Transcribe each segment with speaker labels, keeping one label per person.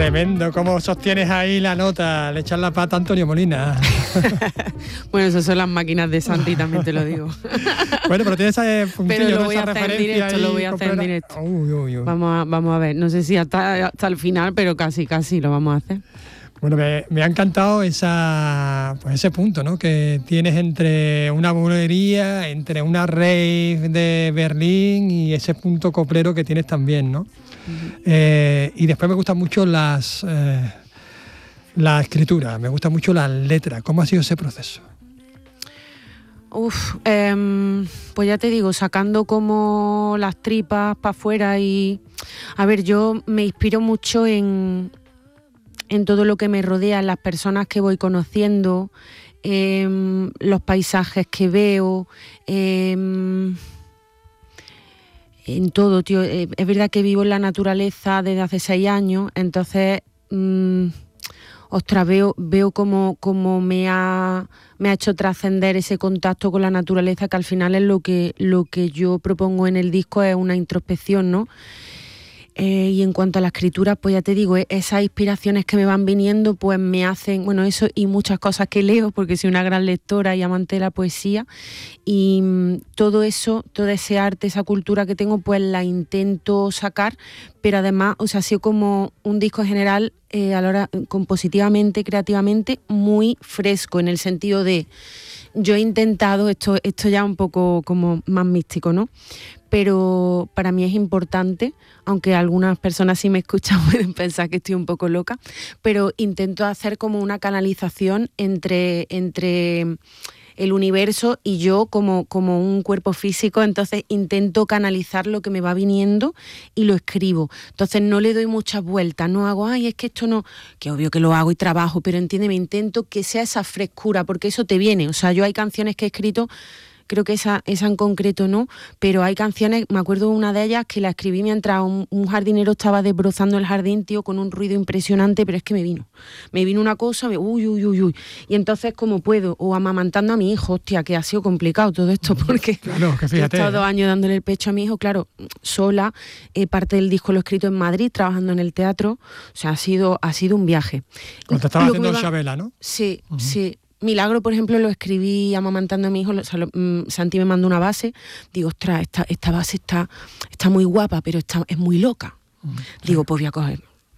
Speaker 1: Tremendo, cómo sostienes ahí la nota, le echas la pata a Antonio Molina.
Speaker 2: Bueno, esas son las máquinas de Santi, también te lo digo.
Speaker 1: Bueno, pero tienes ese puntillo,
Speaker 2: pero lo
Speaker 1: ¿no?
Speaker 2: voy a
Speaker 1: Esa
Speaker 2: hacer en
Speaker 1: referencia
Speaker 2: directo,
Speaker 1: ahí
Speaker 2: lo voy a hacer en
Speaker 1: completa.
Speaker 2: directo.
Speaker 1: Uy.
Speaker 2: Vamos a ver, no sé si hasta el final, pero casi lo vamos a hacer.
Speaker 1: Bueno, me ha encantado ese punto, ¿no? Que tienes entre una bulería, entre una rave de Berlín y ese punto coplero que tienes también, ¿no? Uh-huh. Y después me gustan mucho la escritura, me gustan mucho las letras. ¿Cómo ha sido ese proceso?
Speaker 2: Pues ya te digo, sacando como las tripas para afuera y... A ver, yo me inspiro mucho en todo lo que me rodea, en las personas que voy conociendo, los paisajes que veo, en todo, tío. Es verdad que vivo en la naturaleza desde hace 6 años, entonces, veo cómo me ha hecho trascender ese contacto con la naturaleza, que al final es lo que yo propongo en el disco, es una introspección, ¿no? Y en cuanto a la escritura, pues ya te digo, esas inspiraciones que me van viniendo pues me hacen, bueno, eso y muchas cosas que leo, porque soy una gran lectora y amante de la poesía, y todo eso, todo ese arte, esa cultura que tengo, pues la intento sacar, pero además, o sea, ha sido como un disco en general, a la hora, compositivamente, creativamente, muy fresco, en el sentido de, yo he intentado, esto ya un poco como más místico, ¿no? Pero para mí es importante, aunque algunas personas si me escuchan pueden pensar que estoy un poco loca, pero intento hacer como una canalización entre el universo y yo como un cuerpo físico, entonces intento canalizar lo que me va viniendo y lo escribo. Entonces no le doy muchas vueltas, no hago, es que esto no, que obvio que lo hago y trabajo, pero entiéndeme, intento que sea esa frescura, porque eso te viene. O sea, yo hay canciones que he escrito, creo que esa en concreto no, pero hay canciones, me acuerdo de una de ellas que la escribí mientras un jardinero estaba desbrozando el jardín, tío, con un ruido impresionante, pero es que me vino una cosa, uy, y entonces como puedo, o amamantando a mi hijo, hostia, que ha sido complicado todo esto, porque
Speaker 1: claro, que fíjate,
Speaker 2: he estado 2 años dándole el pecho a mi hijo, claro, sola, parte del disco lo he escrito en Madrid, trabajando en el teatro, o sea, ha sido un viaje.
Speaker 1: Cuando te estabas haciendo Xabela, ¿no?
Speaker 2: Sí, sí. Milagro, por ejemplo, lo escribí amamantando a mi hijo, Santi me mandó una base, digo, ostras, esta base está muy guapa, pero es muy loca. Digo, pues voy a coger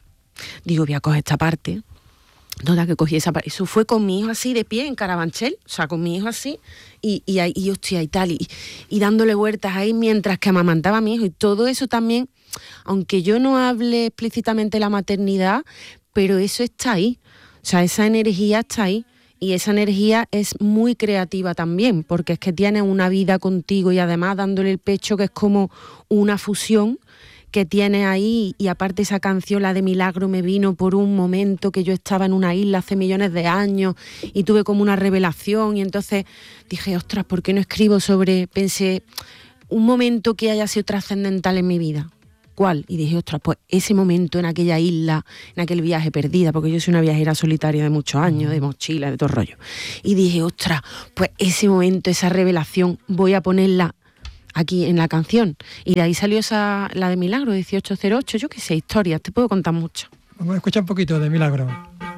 Speaker 2: esta parte. Toda que cogí esa parte. Eso fue con mi hijo así de pie en Carabanchel, o sea, con mi hijo así, y hostia, y tal, y dándole vueltas ahí mientras que amamantaba a mi hijo. Y todo eso también, aunque yo no hable explícitamente de la maternidad, pero eso está ahí. O sea, esa energía está ahí. Y esa energía es muy creativa también, porque es que tienes una vida contigo y además dándole el pecho, que es como una fusión que tienes ahí. Y aparte esa canción, la de Milagro, me vino por un momento que yo estaba en una isla hace millones de años y tuve como una revelación y entonces dije, ostras, ¿por qué no escribo pensé, un momento que haya sido trascendental en mi vida? ¿Cuál? Y dije, ostras, pues ese momento en aquella isla, en aquel viaje perdida, porque yo soy una viajera solitaria de muchos años, de mochila, de todo rollo. Y dije, ostras, pues ese momento, esa revelación, voy a ponerla aquí en la canción. Y de ahí salió la de Milagro, 1808, yo qué sé, historias, te puedo contar mucho.
Speaker 1: Vamos a escuchar un poquito de Milagro.